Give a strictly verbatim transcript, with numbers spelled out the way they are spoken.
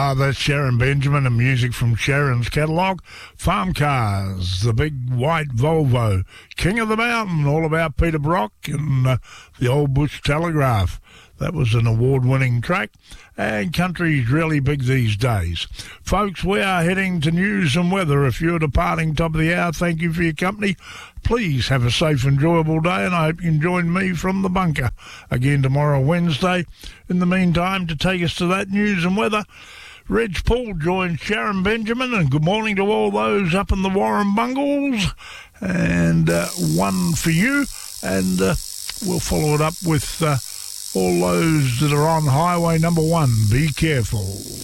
Ah, that's Sharon Benjamin and music from Sharon's catalogue. Farm Cars, the big white Volvo, King of the Mountain, all about Peter Brock and uh, the Old Bush Telegraph. That was an award-winning track, and country's really big these days. Folks, we are heading to news and weather. If you're departing top of the hour, thank you for your company. Please have a safe, enjoyable day, and I hope you can join me from the bunker again tomorrow, Wednesday. In the meantime, to take us to that news and weather, Reg Paul joins Sharon Benjamin, and good morning to all those up in the Warren Bungles, and uh, one for you, and uh, we'll follow it up with... Uh, all those that are on highway number one, be careful.